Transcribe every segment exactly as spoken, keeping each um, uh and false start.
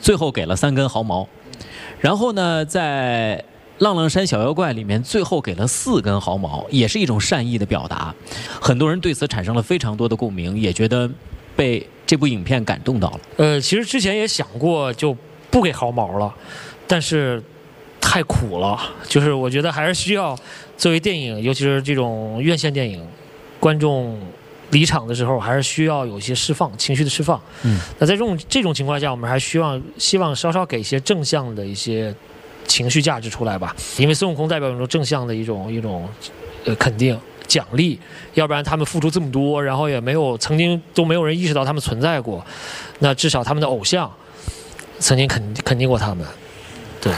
最后给了三根毫毛。然后呢，在《浪浪山小妖怪》里面，最后给了四根毫毛，也是一种善意的表达。很多人对此产生了非常多的共鸣，也觉得被这部影片感动到了。 呃，其实之前也想过就不给毫毛了，但是太苦了，就是我觉得还是需要作为电影，尤其是这种院线电影，观众离场的时候还是需要有一些释放情绪的释放。嗯，那在这种这种情况下，我们还希望希望稍稍给一些正向的一些情绪价值出来吧，因为孙悟空代表一种正向的一种一种呃肯定奖励，要不然他们付出这么多，然后也没有曾经都没有人意识到他们存在过，那至少他们的偶像曾经肯肯定过他们。对。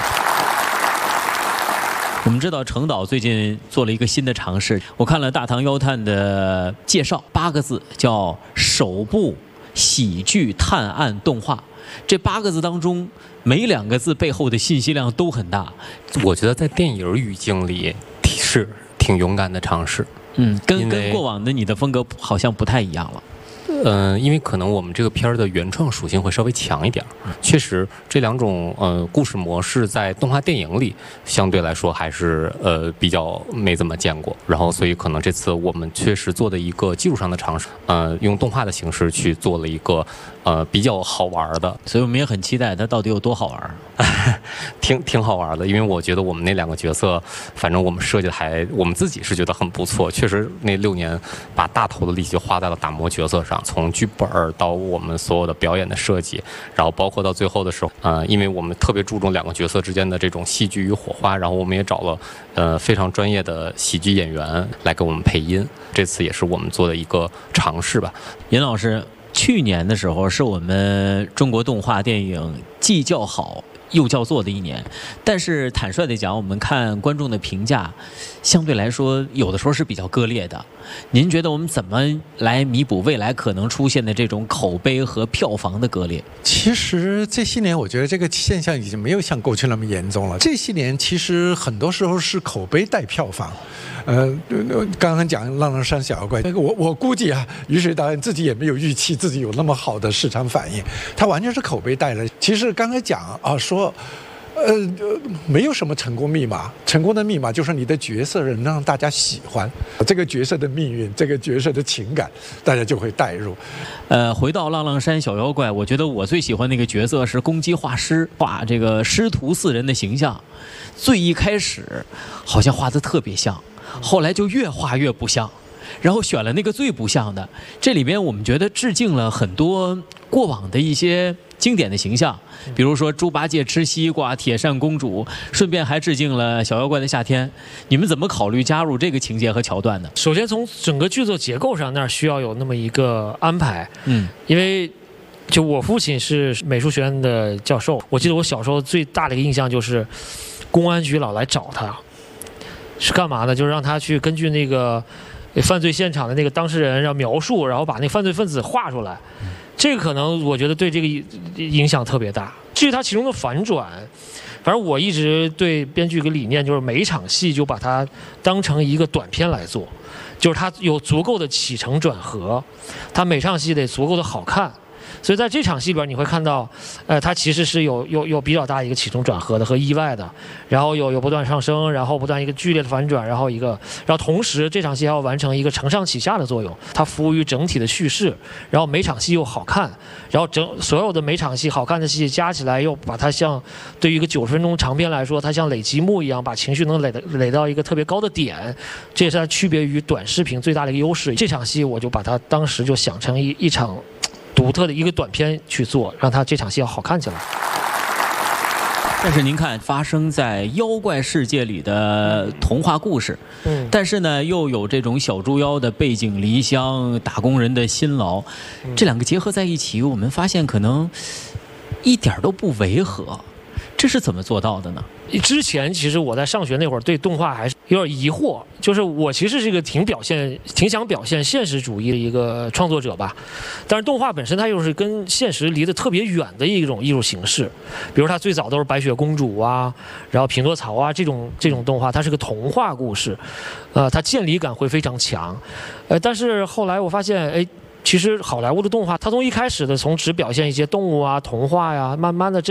我们知道程导最近做了一个新的尝试，我看了《大唐妖探》的介绍，八个字叫首部喜剧探案动画。这八个字当中，每两个字背后的信息量都很大。 我觉得在电影语境里是挺勇敢的尝试。 嗯，跟跟过往的你的风格好像不太一样了。 嗯、呃，因为可能我们这个片儿的原创属性会稍微强一点，确实这两种呃故事模式在动画电影里相对来说还是呃比较没怎么见过，然后所以可能这次我们确实做的一个技术上的尝试，呃，用动画的形式去做了一个呃比较好玩的， 所以我们也很期待它到底有多好玩， 挺挺好玩的，因为我觉得我们那两个角色，反正我们设计的还我们自己是觉得很不错，确实那六年把大头的力气就花在了打磨角色上。从剧本到我们所有的表演的设计，然后包括到最后的时候，呃，因为我们特别注重两个角色之间的这种戏剧与火花，然后我们也找了呃非常专业的喜剧演员来给我们配音，这次也是我们做的一个尝试吧。 尹老师，去年的时候是我们中国动画电影既叫好又叫座的一年，但是坦率地讲，我们看观众的评价，相对来说有的时候是比较割裂的。您觉得我们怎么来弥补未来可能出现的这种口碑和票房的割裂？ 其实这些年，我觉得这个现象已经没有像过去那么严重了。这些年其实很多时候是口碑带票房。呃，刚刚讲《浪浪山小妖怪》，那个我我估计啊，于水导演自己也没有预期自己有那么好的市场反应，他完全是口碑带了。其实刚才讲啊，说。呃，没有什么成功密码，成功的密码就是你的角色能让大家喜欢，这个角色的命运，这个角色的情感，大家就会带入。 呃，回到《浪浪山小妖怪》，我觉得我最喜欢那个角色是公鸡画师，画这个师徒四人的形象。最一开始好像画得特别像，后来就越画越不像。然后选了那个最不像的，这里边我们觉得致敬了很多过往的一些经典的形象，比如说猪八戒吃西瓜、铁扇公主，顺便还致敬了小妖怪的夏天。你们怎么考虑加入这个情节和桥段呢？ 首先从整个剧作结构上，那儿需要有那么一个安排，嗯，因为就我父亲是美术学院的教授，我记得我小时候最大的一个印象就是公安局老来找他，是干嘛呢？就是让他去根据那个犯罪现场的那个当事人要描述，然后把那个犯罪分子画出来。这个可能我觉得对这个影响特别大。至于它其中的反转，反正我一直对编剧一个理念，就是每一场戏就把它当成一个短片来做，就是它有足够的起承转合，它每场戏得足够的好看。所以在这场戏里边你会看到，呃，它其实是有有有比较大一个起承转合的和意外的，然后有有不断上升，然后不断一个剧烈的反转，然后一个，然后同时这场戏还要完成一个承上启下的作用，它服务于整体的叙事，然后每场戏又好看，然后整所有的每场戏好看的戏加起来，又把它像对于一个九十分钟长片来说，它像累积木一样，把情绪能垒的垒到一个特别高的点，这也是它区别于短视频最大的一个优势。这场戏我就把它当时就想成一一场独特的一个短片去做，让它这场戏要好看起来。 但是您看，发生在妖怪世界里的童话故事，嗯，但是呢，又有这种小猪妖的背井离乡、打工人的辛劳，这两个结合在一起，我们发现可能一点都不违和。这是怎么做到的呢？ 之前其实我在上学那会儿对动画还是有点疑惑，就是我其实是一个挺表现、挺想表现现实主义的一个创作者吧，但是动画本身它又是跟现实离得特别远的一种艺术形式，比如它最早都是白雪公主啊，然后匹诺曹啊这种这种动画，它是个童话故事，呃，它建立感会非常强，呃，但是后来我发现，哎。其实好莱坞的动画，它从一开始的从只表现一些动物啊、童话呀，慢慢的这